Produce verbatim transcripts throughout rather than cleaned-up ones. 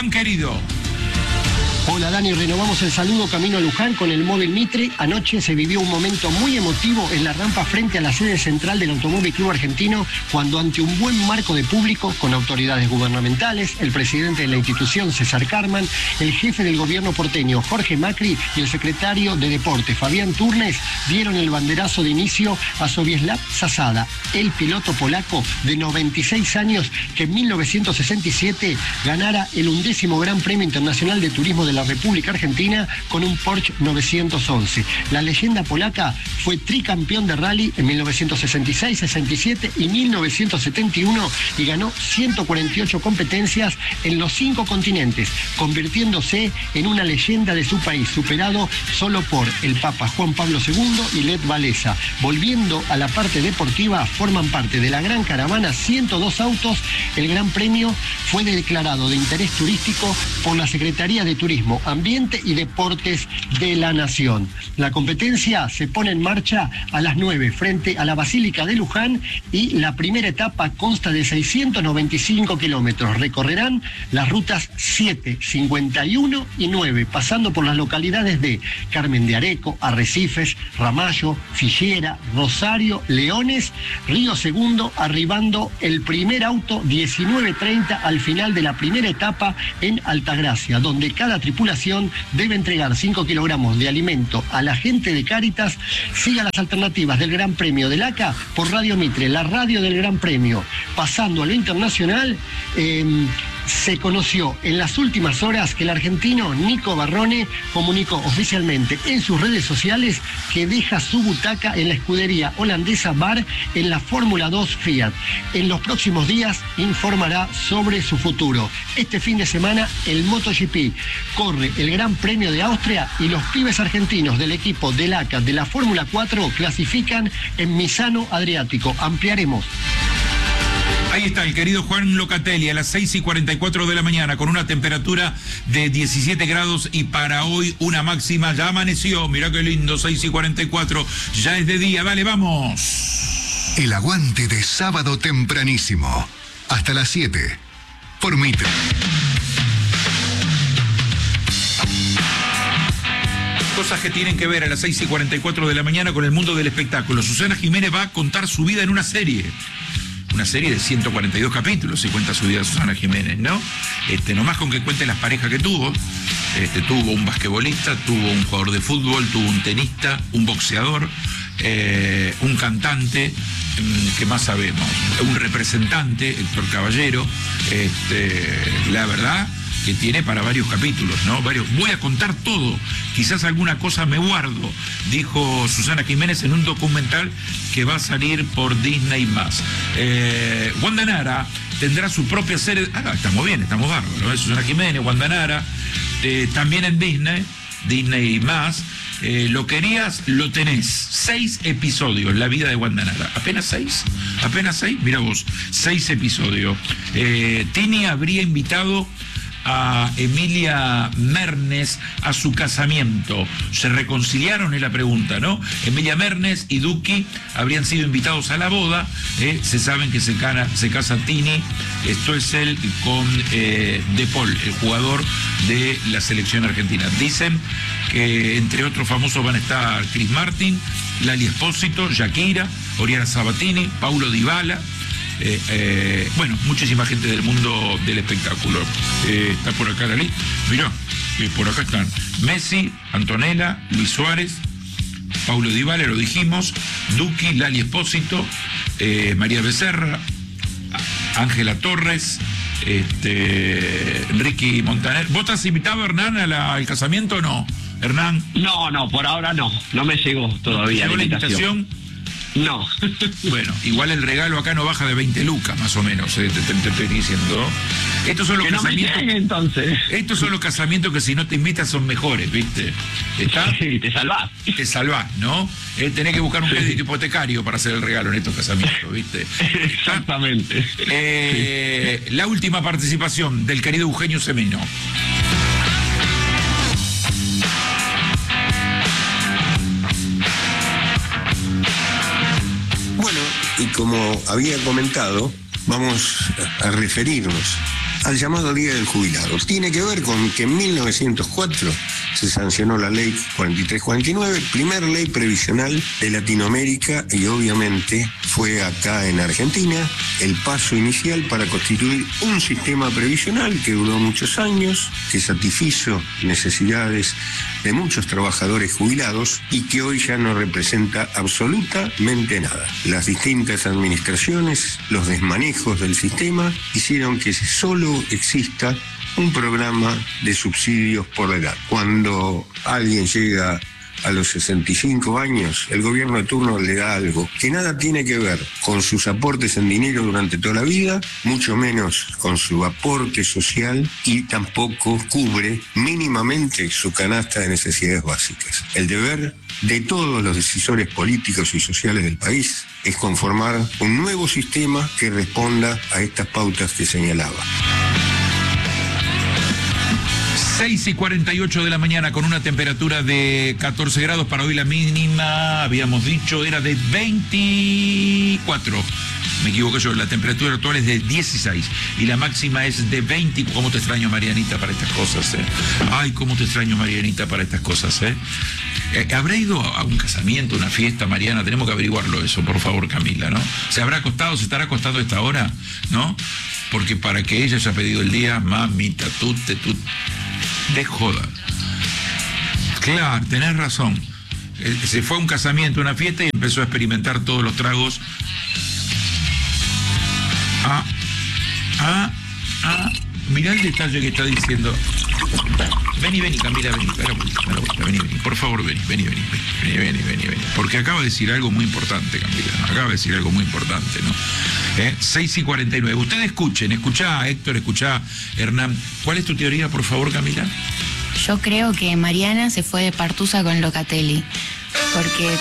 Juan querido. Hola Dani, renovamos el saludo camino a Luján con el móvil Mitre. Anoche se vivió un momento muy emotivo en la rampa frente a la sede central del Automóvil Club Argentino, cuando ante un buen marco de público, con autoridades gubernamentales, el presidente de la institución, César Carman, el jefe del gobierno porteño, Jorge Macri, y el secretario de Deporte, Fabián Turnes, dieron el banderazo de inicio a Sobieslav Zasada, el piloto polaco de noventa y seis años que en mil novecientos sesenta y siete ganara el undécimo Gran Premio Internacional de Turismo de la República Argentina con un Porsche novecientos once. La leyenda polaca fue tricampeón de rally en mil novecientos sesenta y seis, sesenta y siete y mil novecientos setenta y uno y ganó ciento cuarenta y ocho competencias en los cinco continentes, convirtiéndose en una leyenda de su país, superado solo por el Papa Juan Pablo segundo y Lech Walesa. Volviendo a la parte deportiva, forman parte de la gran caravana ciento dos autos. El Gran Premio fue declarado de interés turístico por la Secretaría de Turismo, Ambiente y Deportes de la Nación. La competencia se pone en marcha a las nueve frente a la Basílica de Luján y la primera etapa consta de seiscientos noventa y cinco kilómetros. Recorrerán las rutas siete, cincuenta y uno y nueve, pasando por las localidades de Carmen de Areco, Arrecifes, Ramallo, Figuera, Rosario, Leones, Río Segundo, arribando el primer auto diecinueve treinta al final de la primera etapa en Altagracia, donde cada tripulación debe entregar cinco kilogramos de alimento a la gente de Cáritas. Siga las alternativas del Gran Premio del A C A por Radio Mitre, la radio del Gran Premio. Pasando a lo internacional, eh, se conoció en las últimas horas que el argentino Nico Barrone comunicó oficialmente en sus redes sociales que deja su butaca en la escudería holandesa Bar en la Fórmula dos Fiat. En los próximos días informará sobre su futuro. Este fin de semana el MotoGP corre el Gran Premio de Austria y los pibes argentinos del equipo del A C A de la Fórmula cuatro clasifican en Misano Adriático. Ampliaremos. Ahí está el querido Juan Locatelli a las seis y cuarenta y cuatro de la mañana con una temperatura de diecisiete grados y para hoy una máxima. Ya amaneció, mirá qué lindo, seis y cuarenta y cuatro, ya es de día, dale, vamos. El aguante de sábado tempranísimo, hasta las siete, por Mitre. Cosas que tienen que ver a las seis y cuarenta y cuatro de la mañana con el mundo del espectáculo. Susana Jiménez va a contar su vida en una serie. Una serie de ciento cuarenta y dos capítulos, si cuenta su vida Susana Jiménez, ¿no? Este, nomás con que cuente las parejas que tuvo. Este, tuvo un basquetbolista, tuvo un jugador de fútbol, tuvo un tenista, un boxeador, eh, un cantante, ¿qué más sabemos? Un representante, Héctor Caballero. Este, la verdad que tiene para varios capítulos, ¿no? Varios. Voy a contar todo, quizás alguna cosa me guardo, dijo Susana Jiménez en un documental que va a salir por Disney más. Eh, Wanda Nara tendrá su propia serie. Ah, estamos bien, estamos bárbaros, ¿no? Susana Jiménez, Wanda Nara, eh, también en Disney, Disney más. Eh, lo querías, lo tenés. Seis episodios, la vida de Wanda Nara. ¿Apenas seis? ¿Apenas seis? Mira vos, seis episodios. Eh, Tini habría invitado a Emilia Mernes a su casamiento. ¿Se reconciliaron? Es la pregunta, ¿no? Emilia Mernes y Duki habrían sido invitados a la boda. ¿eh? Se saben que se, cara, se casa Tini. Esto es él con eh, De Paul, el jugador de la selección argentina. Dicen que entre otros famosos van a estar Chris Martin, Lali Espósito, Shakira, Oriana Sabatini, Paulo Dybala. Eh, eh, bueno, muchísima gente del mundo del espectáculo. Eh, está por acá la lista. Mirá, eh, por acá están Messi, Antonella, Luis Suárez, Paulo Dybala, lo dijimos, Duki, Lali Espósito, eh, María Becerra, Ángela Torres, este, Ricky Montaner. ¿Vos estás invitado, Hernán, a la, al casamiento o no? Hernán. No, no, por ahora no. No me llegó todavía ¿Llegó la la invitación. invitación? No. Bueno, igual el regalo acá no baja de veinte lucas, más o menos, eh, te, te, te estoy diciendo. Estos son los que no casamientos. me llegue, entonces. Estos son los casamientos que si no te invitas son mejores, ¿viste? ¿Está? Sí, te salvás. Te salvás, ¿no? Eh, tenés que buscar un crédito hipotecario para hacer el regalo en estos casamientos, ¿viste? Exactamente. Eh, la última participación del querido Eugenio Semino. Bueno, y como había comentado, vamos a referirnos al llamado Día del Jubilado. Tiene que ver con que en mil novecientos cuatro se sancionó la ley cuarenta y tres cuarenta y nueve, primer ley previsional de Latinoamérica, y obviamente fue acá en Argentina el paso inicial para constituir un sistema previsional que duró muchos años, que satisfizo necesidades de muchos trabajadores jubilados y que hoy ya no representa absolutamente nada. Las distintas administraciones, los desmanejos del sistema hicieron que solo exista un programa de subsidios por la edad. Cuando alguien llega a los sesenta y cinco años, el gobierno de turno le da algo que nada tiene que ver con sus aportes en dinero durante toda la vida, mucho menos con su aporte social, y tampoco cubre mínimamente su canasta de necesidades básicas. El deber de todos los decisores políticos y sociales del país es conformar un nuevo sistema que responda a estas pautas que señalaba. seis y cuarenta y ocho de la mañana, con una temperatura de catorce grados. Para hoy la mínima, habíamos dicho, era de veinticuatro. Me equivoco yo, la temperatura actual es de dieciséis y la máxima es de veinte. ¿Cómo te extraño, Marianita, para estas cosas, eh? Ay, cómo te extraño, Marianita, para estas cosas, eh. eh ¿Habrá ido a un casamiento, una fiesta, Mariana? Tenemos que averiguarlo eso, por favor, Camila, ¿no? ¿Se habrá acostado, se estará acostando a esta hora, no? Porque para que ella haya pedido el día, mamita, tú te, tú... de joda. Claro, tenés razón. Se fue a un casamiento, una fiesta, y empezó a experimentar todos los tragos. Ah, ah, ah. Mirá el detalle que está diciendo. Vení, vení, Camila, vení, dale vuelta, dale vuelta, vení, vení. Por favor, vení, vení, vení, vení, vení, vení, vení. Porque acaba de decir algo muy importante, Camila, ¿no? Acaba de decir algo muy importante, ¿no? ¿Eh? seis y cuarenta y nueve. Ustedes escuchen, escuchá, Héctor, escuchá, Hernán. ¿Cuál es tu teoría, por favor, Camila? Yo creo que Mariana se fue de partusa con Locatelli. Porque...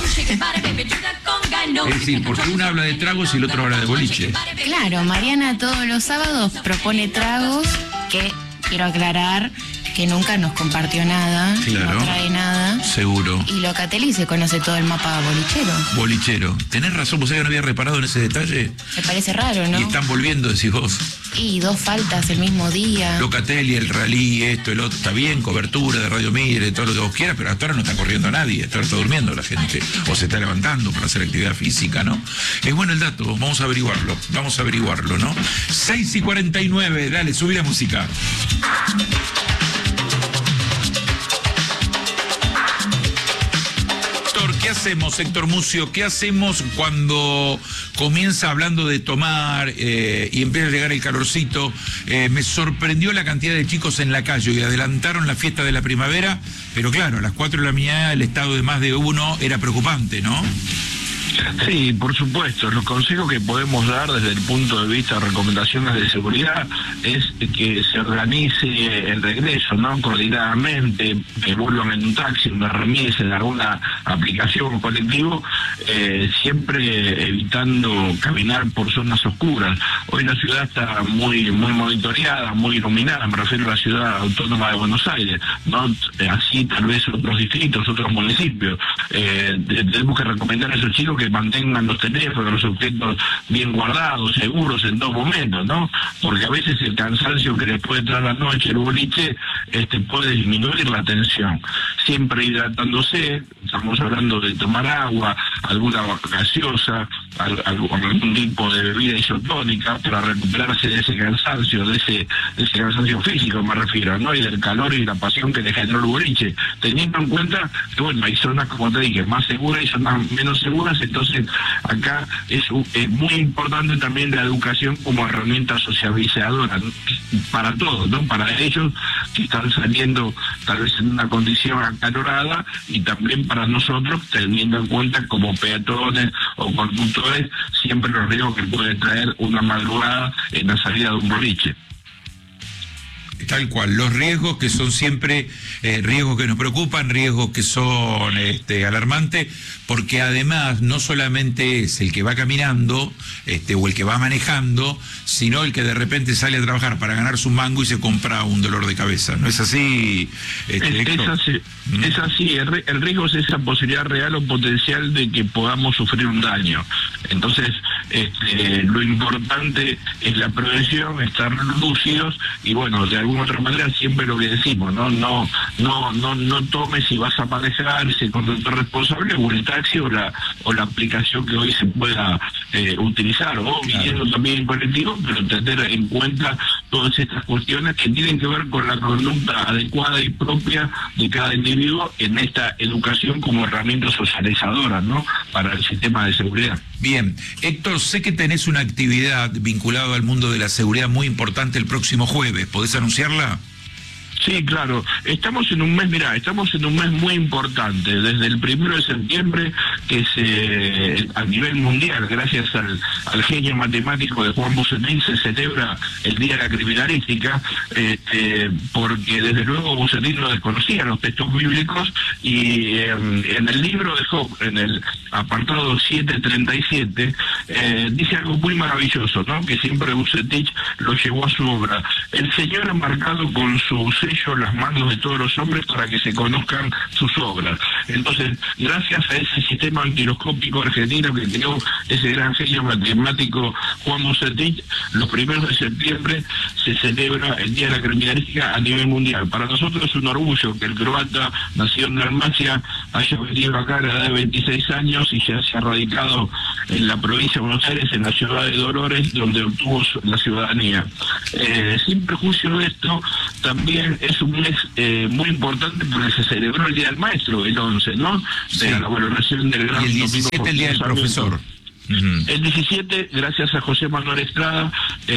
Es decir, porque uno habla de tragos y el otro habla de boliche. Claro, Mariana todos los sábados propone tragos que, quiero aclarar, que nunca nos compartió nada, claro, no trae nada. Seguro. Y Locatelli se conoce todo el mapa bolichero. Bolichero. Tenés razón, vos sabés que no había reparado en ese detalle. Me parece raro, ¿no? Y están volviendo, decís vos. Y dos faltas el mismo día. Locatelli, el rally, esto, el otro, está bien, cobertura de Radio Mire, todo lo que vos quieras, pero hasta ahora no está corriendo nadie, hasta ahora está durmiendo la gente, o se está levantando para hacer actividad física, ¿no? Es bueno el dato, vamos a averiguarlo, vamos a averiguarlo, ¿no? seis y cuarenta y nueve, dale, subí la música. ¿Qué hacemos, Héctor Mucio? ¿Qué hacemos cuando comienza hablando de tomar eh, y empieza a llegar el calorcito? Eh, me sorprendió la cantidad de chicos en la calle y adelantaron la fiesta de la primavera, pero claro, a las cuatro de la mañana el estado de más de uno era preocupante, ¿no? Sí, por supuesto. Los consejos que podemos dar desde el punto de vista de recomendaciones de seguridad es que se organice el regreso, ¿no? Coordinadamente, que vuelvan en un taxi, en una remis, en alguna aplicación o colectivo, eh, siempre evitando caminar por zonas oscuras. Hoy la ciudad está muy muy monitoreada, muy iluminada, me refiero a la ciudad autónoma de Buenos Aires, ¿no? Así tal vez otros distritos, otros municipios. Eh, tenemos que recomendar a esos chicos que mantengan los teléfonos, los objetos bien guardados, seguros en todo momento, ¿no? Porque a veces el cansancio que les puede traer la noche, el boliche, este, puede disminuir la tensión. Siempre hidratándose, estamos hablando de tomar agua, alguna gaseosa, algún tipo de bebida isotónica para recuperarse de ese cansancio, de ese, de ese cansancio físico me refiero, ¿no? Y del calor y la pasión que le generó el boliche, teniendo en cuenta que, bueno, hay zonas, como te dije, más seguras y zonas menos seguras. Entonces acá es, es muy importante también la educación como herramienta socializadora, ¿no? Para todos, ¿no? Para ellos que están saliendo tal vez en una condición acalorada, y también para nosotros, teniendo en cuenta como peatones o conductores siempre los riesgos que puede traer una madrugada en la salida de un boliche. Tal cual, los riesgos que son siempre eh, riesgos que nos preocupan, riesgos que son este, alarmantes, porque además no solamente es el que va caminando este, o el que va manejando, sino el que de repente sale a trabajar para ganarse un mango y se compra un dolor de cabeza. ¿No es así? Este, es, es así, ¿Mm? es así. El, el riesgo es esa posibilidad real o potencial de que podamos sufrir un daño. Entonces, este, lo importante es la prevención, estar lúcidos y bueno, de alguna otra manera siempre lo que decimos, no no no no no tomes si vas a manejar ese conductor responsable o el taxi o la o la aplicación que hoy se pueda eh, utilizar o viniendo claro. también en colectivo, pero tener en cuenta todas estas cuestiones que tienen que ver con la conducta adecuada y propia de cada individuo en esta educación como herramienta socializadora, ¿no? Para el sistema de seguridad. Bien, Héctor, sé que tenés una actividad vinculada al mundo de la seguridad muy importante el próximo jueves. ¿Podés anunciarla? Sí, claro. Estamos en un mes, mirá, estamos en un mes muy importante. Desde el primero de septiembre, que se a nivel mundial, gracias al, al genio matemático de Juan Bucetín, se celebra el Día de la Criminalística, eh, eh, porque desde luego Bucetín no desconocía los textos bíblicos y eh, en el libro de Job, en el apartado siete treinta y siete, eh, dice algo muy maravilloso, ¿no? Que siempre Bucetín lo llevó a su obra. El Señor ha marcado con su sello las manos de todos los hombres para que se conozcan sus obras. Entonces, gracias a ese sistema antiroscópico argentino que creó ese gran genio matemático Juan Bucetín, los primeros de septiembre se celebra el Día de la Criminalística a nivel mundial. Para nosotros es un orgullo que el croata, nacido en Dalmacia, haya venido acá a la edad de veintiséis años y ya se ha radicado en la provincia de Buenos Aires, en la ciudad de Dolores, donde obtuvo la ciudadanía. Eh, sin prejuicio de esto, también es un mes eh, muy importante porque se celebró el Día del Maestro, el once, ¿no? Sí. De la valoración del gran y el diecisiete el Día del Profesor. El diecisiete, gracias a José Manuel Estrada,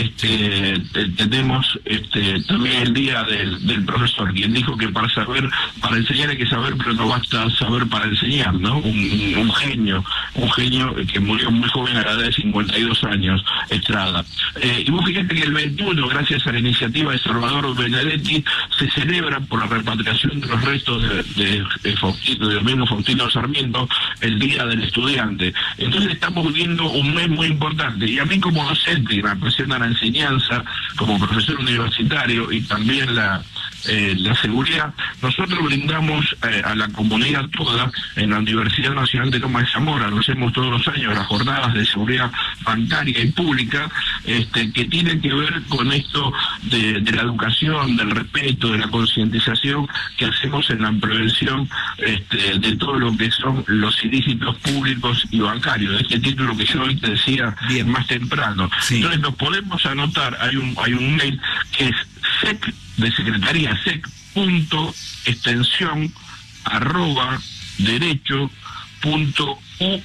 este, tenemos este, también el día del, del profesor, quien dijo que para saber, para enseñar hay que saber, pero no basta saber para enseñar, ¿no? Un, un genio, un genio que murió muy joven a la edad de cincuenta y dos años, Estrada. Eh, y vos fíjate que el veintiuno, gracias a la iniciativa de Salvador Benedetti, se celebra por la repatriación de los restos de, de, de Faustino, de Domingo Faustino Sarmiento, el Día del Estudiante. Entonces estamos viendo un mes muy importante y a mí como docente que me apasiona la enseñanza, como profesor universitario y también la eh, la seguridad, nosotros brindamos eh, a la comunidad toda en la Universidad Nacional de Lomas de Zamora, lo hacemos todos los años, las jornadas de seguridad bancaria y pública, este, que tienen que ver con esto de, de la educación, del respeto, de la concientización que hacemos en la prevención este, de todo lo que son los ilícitos públicos y bancarios, este título que yo hoy te decía Bien. más temprano. Sí. Entonces nos podemos anotar, hay un hay un mail que es sec de secretaría sec punto extensión arroba derecho punto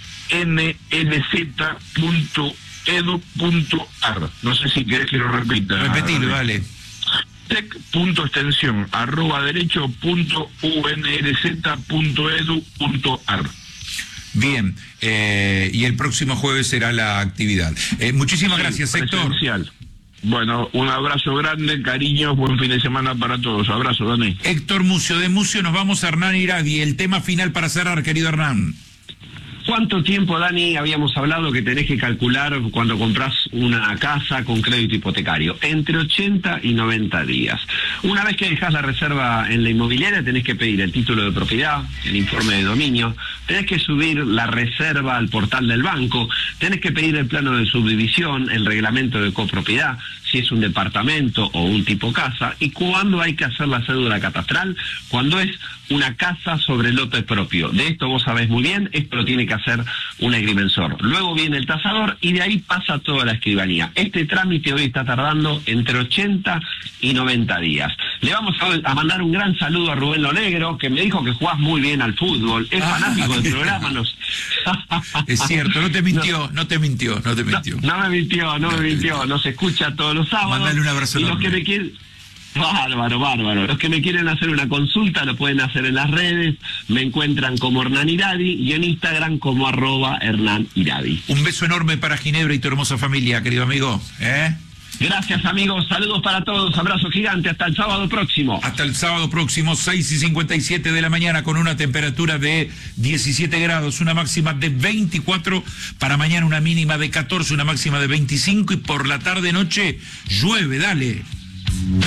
unlz punto edu punto ar. No sé si querés que lo repita. Repetilo, vale. sec punto extensión arroba derecho punto unlz punto edu punto ar. Bien, eh, y el próximo jueves será la actividad. Eh, muchísimas sí, gracias, Héctor. Bueno, un abrazo grande, cariño, buen fin de semana para todos. Abrazo, Dani. Héctor Mucio, de Mucio nos vamos a Hernán Iradi. El tema final para cerrar, querido Hernán. ¿Cuánto tiempo, Dani, habíamos hablado que tenés que calcular cuando compras una casa con crédito hipotecario? Entre ochenta y noventa días. Una vez que dejás la reserva en la inmobiliaria, tenés que pedir el título de propiedad, el informe de dominio, tenés que subir la reserva al portal del banco, tenés que pedir el plano de subdivisión, el reglamento de copropiedad, si es un departamento o un tipo casa, y cuándo hay que hacer la cédula catastral, cuando es una casa sobre lote propio. De esto vos sabés muy bien, esto lo tiene que hacer un agrimensor. Luego viene el tasador y de ahí pasa toda la escribanía. Este trámite hoy está tardando entre ochenta y noventa días. Le vamos a, a mandar un gran saludo a Rubén Lo Negro, que me dijo que jugás muy bien al fútbol, es ah, fanático del programa. Nos... Es cierto, no te mintió, no, no te mintió, no te mintió. No, no me mintió, no, no me mintió, nos escucha todos los sábados. Mándale un abrazo y enorme. Los que me quieren... Bárbaro, bárbaro. Los que me quieren hacer una consulta lo pueden hacer en las redes. Me encuentran como Hernán Iradi y en Instagram como arroba Hernán Iradi. Un beso enorme para Ginebra y tu hermosa familia, querido amigo. ¿Eh? Gracias, amigos. Saludos para todos. Abrazo gigante. Hasta el sábado próximo. Hasta el sábado próximo, seis y cincuenta y siete de la mañana, con una temperatura de diecisiete grados, una máxima de veinticuatro, para mañana una mínima de catorce, una máxima de veinticinco, y por la tarde-noche llueve, dale.